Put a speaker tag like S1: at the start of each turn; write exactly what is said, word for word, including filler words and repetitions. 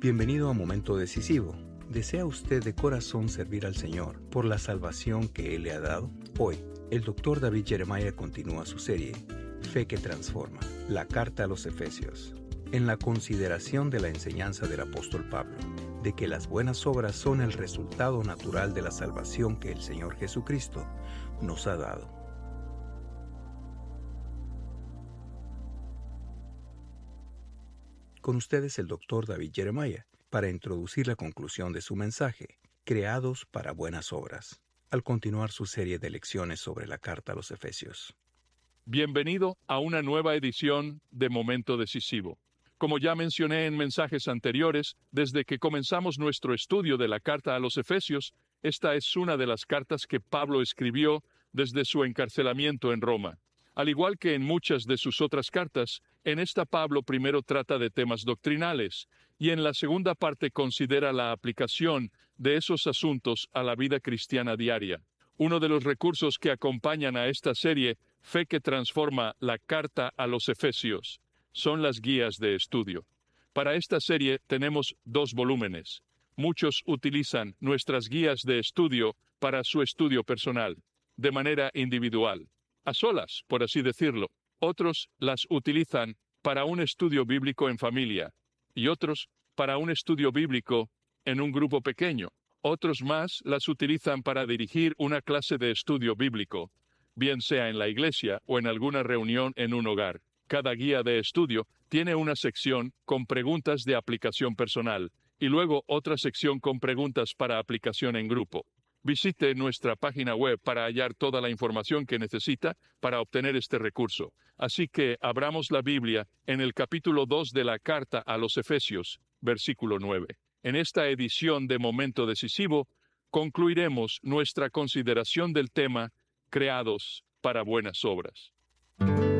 S1: Bienvenido a Momento Decisivo. ¿Desea usted de corazón servir al Señor por la salvación que Él le ha dado? Hoy, el doctor David Jeremiah continúa su serie, Fe que Transforma, la carta a los Efesios, en la consideración de la enseñanza del apóstol Pablo, de que las buenas obras son el resultado natural de la salvación que el Señor Jesucristo nos ha dado. Con ustedes el doctor David Jeremiah, para introducir la conclusión de su mensaje, Creados para buenas obras, al continuar su serie de lecciones sobre la carta a los Efesios.
S2: Bienvenido a una nueva edición de Momento Decisivo. Como ya mencioné en mensajes anteriores, desde que comenzamos nuestro estudio de la carta a los Efesios, esta es una de las cartas que Pablo escribió desde su encarcelamiento en Roma. Al igual que en muchas de sus otras cartas, en esta Pablo primero trata de temas doctrinales y en la segunda parte considera la aplicación de esos asuntos a la vida cristiana diaria. Uno de los recursos que acompañan a esta serie, Fe que Transforma, la carta a los Efesios, son las guías de estudio. Para esta serie tenemos dos volúmenes. Muchos utilizan nuestras guías de estudio para su estudio personal, de manera individual, a solas, por así decirlo. Otros las utilizan para un estudio bíblico en familia, y otros para un estudio bíblico en un grupo pequeño. Otros más las utilizan para dirigir una clase de estudio bíblico, bien sea en la iglesia o en alguna reunión en un hogar. Cada guía de estudio tiene una sección con preguntas de aplicación personal, y luego otra sección con preguntas para aplicación en grupo. Visite nuestra página web para hallar toda la información que necesita para obtener este recurso. Así que abramos la Biblia en el capítulo dos de la carta a los Efesios, versículo nueve. En esta edición de Momento Decisivo, concluiremos nuestra consideración del tema Creados para buenas obras.